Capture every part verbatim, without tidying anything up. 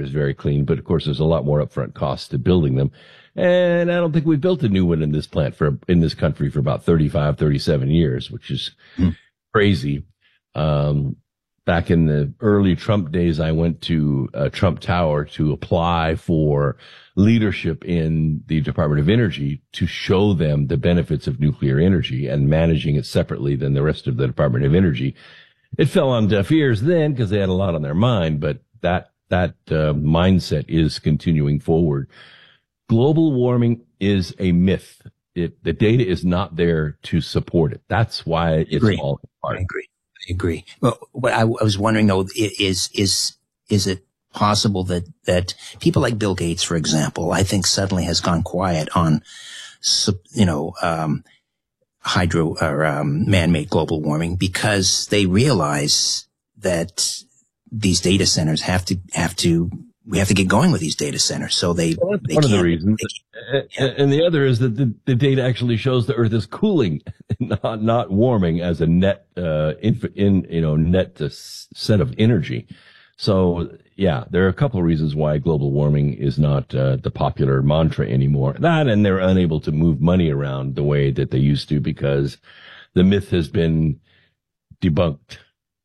is very clean, but of course there's a lot more upfront costs to building them. And I don't think we've built a new one in this plant for, in this country for about thirty-five, thirty-seven years, which is mm. crazy. Um, back in the early Trump days, I went to uh, Trump Tower to apply for leadership in the Department of Energy to show them the benefits of nuclear energy and managing it separately than the rest of the Department of Energy. It fell on deaf ears then because they had a lot on their mind, but that, that, uh, mindset is continuing forward. Global warming is a myth. It, the data is not there to support it. That's why it's all apart. I agree. I agree. Well, what I, I was wondering though, is, is, is it possible that, that people like Bill Gates, for example, I think suddenly has gone quiet on, you know, um, hydro or um, man-made global warming because they realize that these data centers have to have to we have to get going with these data centers. So they, well, that's they one of the reasons, they, yeah. and the other is that the, the data actually shows the Earth is cooling, not not warming as a net uh, in, in you know net set of energy. So yeah, there are a couple of reasons why global warming is not uh, the popular mantra anymore. That, and they're unable to move money around the way that they used to because the myth has been debunked.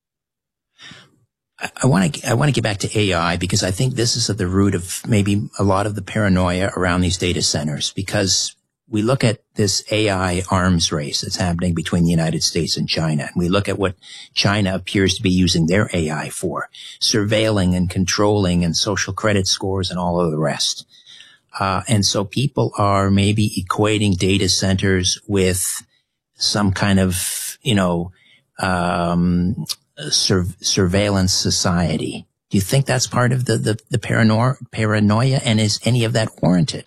I want to I want to get back to A I because I think this is at the root of maybe a lot of the paranoia around these data centers, because we look at this A I arms race that's happening between the United States and China, and we look at what China appears to be using their A I for, surveilling and controlling and social credit scores and all of the rest. Uh, and so people are maybe equating data centers with some kind of, you know, um, sur- surveillance society. Do you think that's part of the, the, the paranoia, paranoia, and is any of that warranted?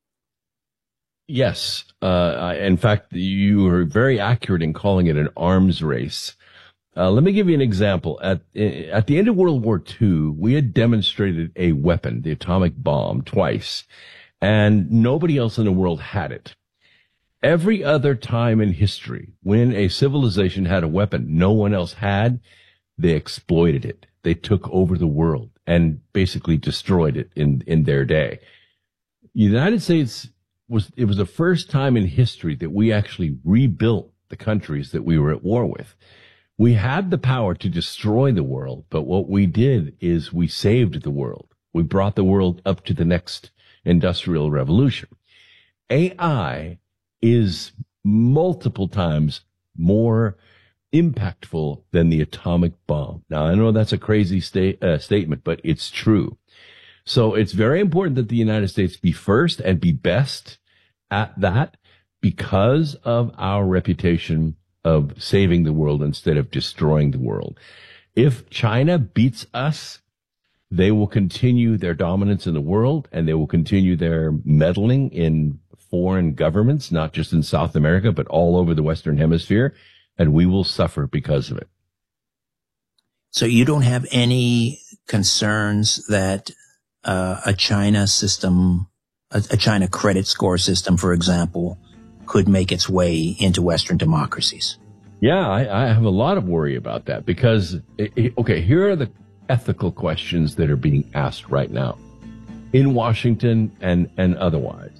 Yes. Uh, in fact, you were very accurate in calling it an arms race. Uh, let me give you an example. At, at the end of World War Two, we had demonstrated a weapon, the atomic bomb, twice, and nobody else in the world had it. Every other time in history, when a civilization had a weapon no one else had, they exploited it. They took over the world and basically destroyed it in, in their day. The United States was, it was the first time in history that we actually rebuilt the countries that we were at war with. We had the power to destroy the world, but what we did is we saved the world. We brought the world up to the next industrial revolution. A I is multiple times more impactful than the atomic bomb. Now, I know that's a crazy sta- uh, statement, but it's true. So it's very important that the United States be first and be best at that because of our reputation of saving the world instead of destroying the world. If China beats us, they will continue their dominance in the world, and they will continue their meddling in foreign governments, not just in South America, but all over the Western Hemisphere, and we will suffer because of it. So you don't have any concerns that uh, a China system, a, a China credit score system, for example, could make its way into Western democracies? Yeah, I, I have a lot of worry about that because, it, it, okay, here are the ethical questions that are being asked right now in Washington and, and otherwise.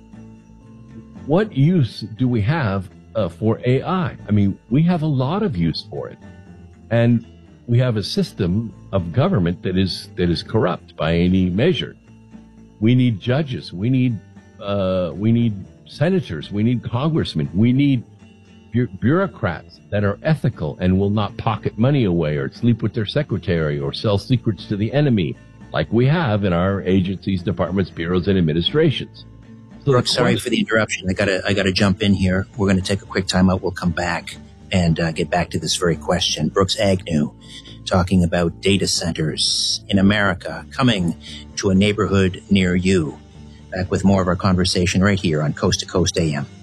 What use do we have uh, for A I? I mean, we have a lot of use for it. And we have a system of government that is, that is corrupt by any measure. We need judges. We need, uh, we need senators. We need congressmen. We need bu- bureaucrats that are ethical and will not pocket money away or sleep with their secretary or sell secrets to the enemy like we have in our agencies, departments, bureaus, and administrations. So Brooks, sorry for the interruption. I gotta, I gotta jump in here. We're going to take a quick time out. We'll come back and uh, get back to this very question. Brooks Agnew talking about data centers in America coming to a neighborhood near you. Back with more of our conversation right here on Coast to Coast A M.